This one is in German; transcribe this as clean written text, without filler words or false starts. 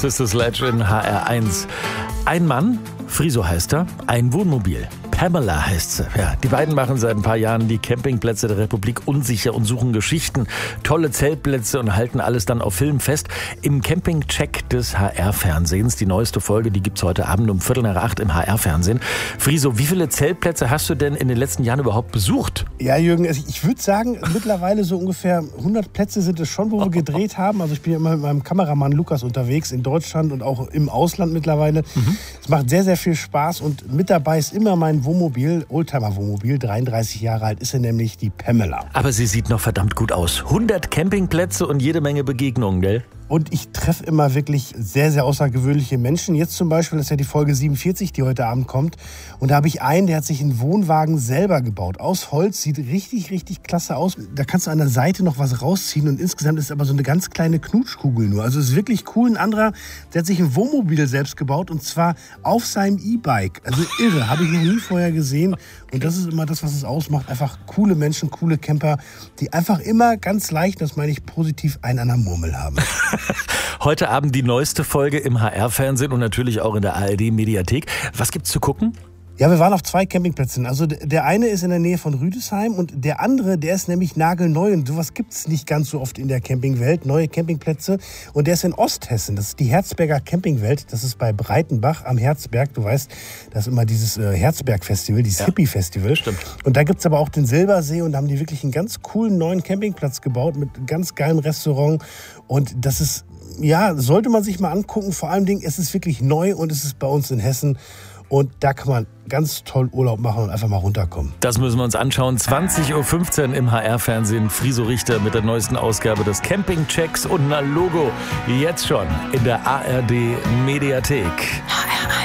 Sister Sledge in HR1. Ein Mann, Friso heißt er, ein Wohnmobil. Pamela heißt sie. Ja, die beiden machen seit ein paar Jahren die Campingplätze der Republik unsicher und suchen Geschichten, tolle Zeltplätze und halten alles dann auf Film fest. Im Camping-Check des HR-Fernsehens. Die neueste Folge, die gibt's heute Abend um 7:45 im HR-Fernsehen. Friso, wie viele Zeltplätze hast du denn in den letzten Jahren überhaupt besucht? Ja, Jürgen, ich würde sagen, mittlerweile so ungefähr 100 Plätze sind es schon, wo wir gedreht haben. Also ich bin ja immer mit meinem Kameramann Lukas unterwegs in Deutschland und auch im Ausland mittlerweile. Es macht sehr, sehr viel Spaß und mit dabei ist immer mein Wohnmobil, Oldtimer-Wohnmobil, 33 Jahre alt ist er nämlich, die Pamela. Aber sie sieht noch verdammt gut aus. 100 Campingplätze und jede Menge Begegnungen, gell? Und ich treffe immer wirklich sehr, sehr außergewöhnliche Menschen. Jetzt zum Beispiel, das ist ja die Folge 47, die heute Abend kommt. Und da habe ich einen, der hat sich einen Wohnwagen selber gebaut. Aus Holz, sieht richtig, richtig klasse aus. Da kannst du an der Seite noch was rausziehen. Und insgesamt ist es aber so eine ganz kleine Knutschkugel nur. Also es ist wirklich cool. Ein anderer, der hat sich ein Wohnmobil selbst gebaut. Und zwar auf seinem E-Bike. Also irre, habe ich noch nie vorher gesehen. Und das ist immer das, was es ausmacht. Einfach coole Menschen, coole Camper, die einfach immer ganz leicht, das meine ich positiv, einen an der Murmel haben. Heute Abend die neueste Folge im HR-Fernsehen und natürlich auch in der ARD-Mediathek. Was gibt's zu gucken? Ja, wir waren auf 2 Campingplätzen. Also der eine ist in der Nähe von Rüdesheim und der andere, der ist nämlich nagelneu. Und sowas gibt es nicht ganz so oft in der Campingwelt, neue Campingplätze. Und der ist in Osthessen, das ist die Herzberger Campingwelt. Das ist bei Breitenbach am Herzberg. Du weißt, da ist immer dieses Herzberg-Festival, dieses Hippie-Festival. Stimmt. Und da gibt es aber auch den Silbersee und da haben die wirklich einen ganz coolen neuen Campingplatz gebaut mit ganz geilem Restaurant. Und das ist, ja, sollte man sich mal angucken. Vor allem, es ist wirklich neu und es ist bei uns in Hessen. Und da kann man ganz toll Urlaub machen und einfach mal runterkommen. Das müssen wir uns anschauen. 20:15 Uhr im HR-Fernsehen. Friso Richter mit der neuesten Ausgabe des Camping-Checks und ein Logo. Jetzt schon in der ARD-Mediathek.